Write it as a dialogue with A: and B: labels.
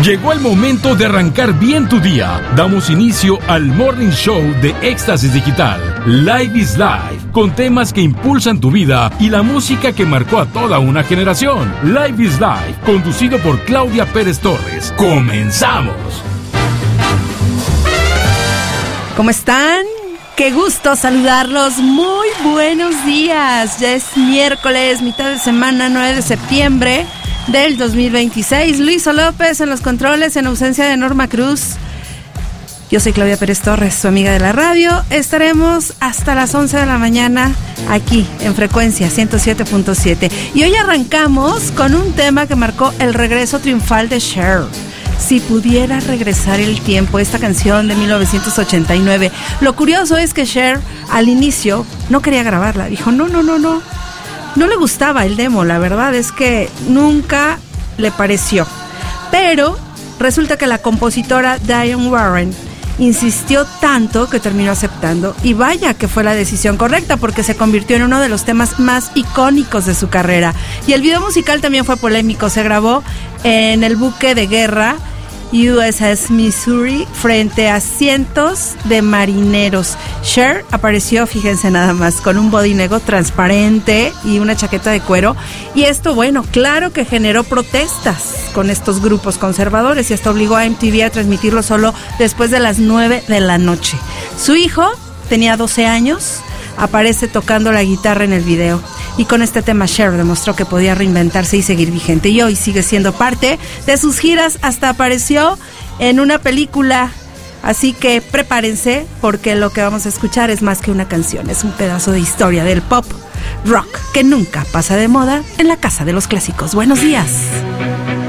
A: Llegó el momento de arrancar bien tu día. Damos inicio al Morning Show de Éxtasis Digital. Live is Life, con temas que impulsan tu vida y la música que marcó a toda una generación. Live is Life, conducido por Claudia Pérez Torres. ¡Comenzamos!
B: ¿Cómo están? ¡Qué gusto saludarlos! Muy buenos días. Ya es miércoles, mitad de semana, 9 de septiembre del 2026. Luiso López en los controles, en ausencia de Norma Cruz. Yo soy Claudia Pérez Torres, su amiga de la radio. Estaremos hasta las 11 de la mañana aquí en frecuencia 107.7. Y hoy arrancamos con un tema que marcó el regreso triunfal de Cher. Si pudiera regresar el tiempo, esta canción de 1989. Lo curioso es que Cher al inicio no quería grabarla. Dijo, no le gustaba el demo, la verdad es que nunca le pareció. Pero resulta que la compositora Diane Warren insistió tanto que terminó aceptando. Y vaya que fue la decisión correcta, porque se convirtió en uno de los temas más icónicos de su carrera. Y el video musical también fue polémico. Se grabó en el buque de guerra USS Missouri frente a cientos de marineros. Cher apareció, fíjense nada más, con un body negro transparente y una chaqueta de cuero. Y esto, bueno, claro que generó protestas con estos grupos conservadores y hasta obligó a MTV a transmitirlo solo después de las 9 de la noche. Su hijo tenía 12 años, aparece tocando la guitarra en el video. Y con este tema Cher demostró que podía reinventarse y seguir vigente. Y hoy sigue siendo parte de sus giras. Hasta apareció en una película. Así que prepárense, porque lo que vamos a escuchar es más que una canción. Es un pedazo de historia del pop rock que nunca pasa de moda en la casa de los clásicos. Buenos días.